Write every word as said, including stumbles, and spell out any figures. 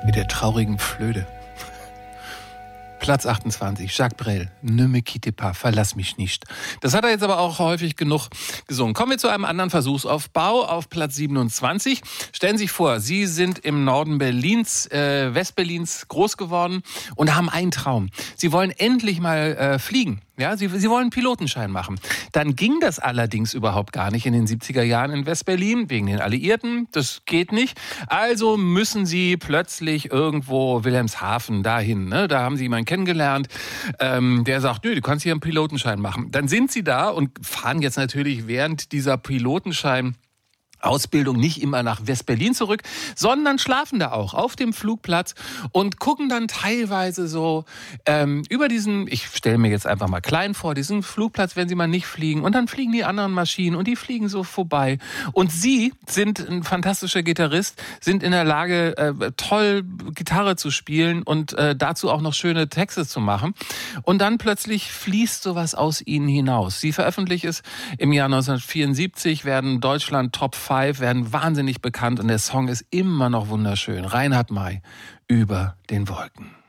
Mit der traurigen Flöte. Platz achtundzwanzig, Jacques Brel, Ne me quitte pas, verlass mich nicht. Das hat er jetzt aber auch häufig genug gesungen. Kommen wir zu einem anderen Versuchsaufbau auf Platz siebenundzwanzig. Stellen Sie sich vor, Sie sind im Norden Berlins, äh, Westberlins groß geworden und haben einen Traum. Sie wollen endlich mal äh, fliegen. Ja, Sie, Sie wollen einen Pilotenschein machen. Dann ging das allerdings überhaupt gar nicht in den siebziger Jahren in Westberlin, wegen den Alliierten. Das geht nicht. Also müssen Sie plötzlich irgendwo Wilhelmshaven dahin. Ne? Da haben Sie jemanden kennengelernt, ähm, der sagt, nö, du kannst hier einen Pilotenschein machen. Dann sind Sie da und fahren jetzt natürlich während dieser Pilotenschein Ausbildung nicht immer nach West-Berlin zurück, sondern schlafen da auch auf dem Flugplatz und gucken dann teilweise so ähm, über diesen, ich stelle mir jetzt einfach mal klein vor, diesen Flugplatz, wenn sie mal nicht fliegen, und dann fliegen die anderen Maschinen und die fliegen so vorbei. Und sie sind ein fantastischer Gitarrist, sind in der Lage, äh, toll Gitarre zu spielen und äh, dazu auch noch schöne Texte zu machen. Und dann plötzlich fließt sowas aus ihnen hinaus. Sie veröffentlicht es im Jahr neunzehnhundertvierundsiebzig, werden Deutschland Top fünf, werden wahnsinnig bekannt und der Song ist immer noch wunderschön. Reinhard May, Über den Wolken.